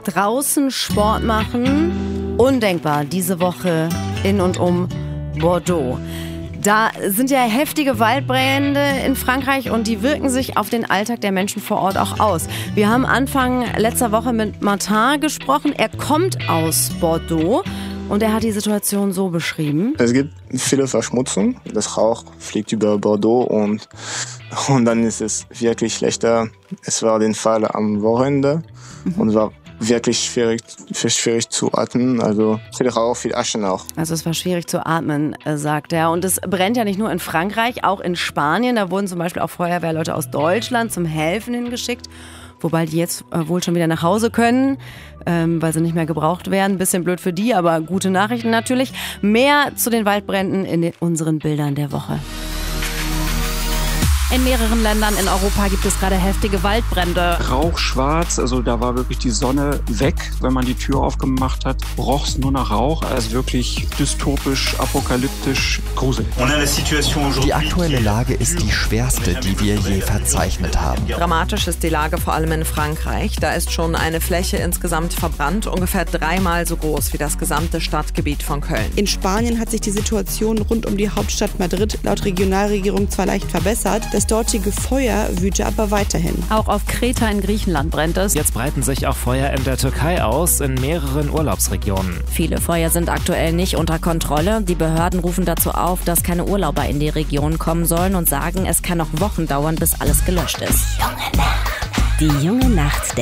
Draußen Sport machen, undenkbar diese Woche in und um Bordeaux. Da sind ja heftige Waldbrände in Frankreich und die wirken sich auf den Alltag der Menschen vor Ort auch aus. Wir haben Anfang letzter Woche mit Martin gesprochen. Er kommt aus Bordeaux und er hat die Situation so beschrieben. Es gibt viele Verschmutzung. Das Rauch fliegt über Bordeaux und dann ist es wirklich schlechter. Es war der Fall am Wochenende und war wirklich schwierig zu atmen, also viel Rauch, viel Aschen auch. Also es war schwierig zu atmen, sagt er. Und es brennt ja nicht nur in Frankreich, auch in Spanien. Da wurden zum Beispiel auch Feuerwehrleute aus Deutschland zum Helfen hingeschickt. Wobei die jetzt wohl schon wieder nach Hause können, weil sie nicht mehr gebraucht werden. Bisschen blöd für die, aber gute Nachrichten natürlich. Mehr zu den Waldbränden in unseren Bildern der Woche. In mehreren Ländern in Europa gibt es gerade heftige Waldbrände. Rauchschwarz, also da war wirklich die Sonne weg. Wenn man die Tür aufgemacht hat, roch es nur nach Rauch. Also wirklich dystopisch, apokalyptisch, gruselig. Die aktuelle Lage ist die schwerste, die wir je verzeichnet haben. Dramatisch ist die Lage vor allem in Frankreich. Da ist schon eine Fläche insgesamt verbrannt, ungefähr 3-mal so groß wie das gesamte Stadtgebiet von Köln. In Spanien hat sich die Situation rund um die Hauptstadt Madrid laut Regionalregierung zwar leicht verbessert, das dortige Feuer wüte aber weiterhin. Auch auf Kreta in Griechenland brennt es. Jetzt breiten sich auch Feuer in der Türkei aus, in mehreren Urlaubsregionen. Viele Feuer sind aktuell nicht unter Kontrolle. Die Behörden rufen dazu auf, dass keine Urlauber in die Region kommen sollen und sagen, es kann noch Wochen dauern, bis alles gelöscht ist. Die junge Nacht der